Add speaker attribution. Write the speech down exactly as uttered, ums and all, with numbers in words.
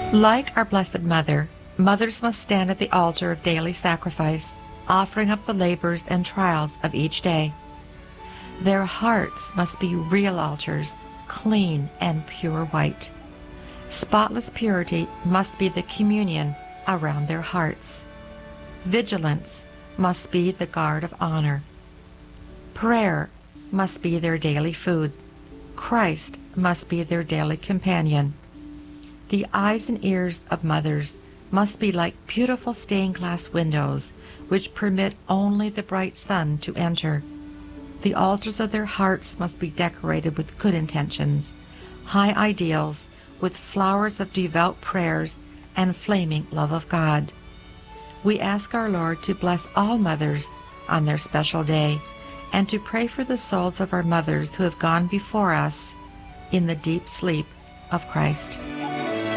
Speaker 1: Like our Blessed Mother, mothers must stand at the altar of daily sacrifice, offering up the labors and trials of each day. Their hearts must be real altars, clean and pure white. Spotless purity must be the communion around their hearts. Vigilance must be the guard of honor. Prayer must be their daily food. Christ must be their daily companion. The eyes and ears of mothers must be like beautiful stained glass windows which permit only the bright sun to enter. The altars of their hearts must be decorated with good intentions, high ideals, with flowers of devout prayers and flaming love of God. We ask our Lord to bless all mothers on their special day, and to pray for the souls of our mothers who have gone before us in the deep sleep of Christ.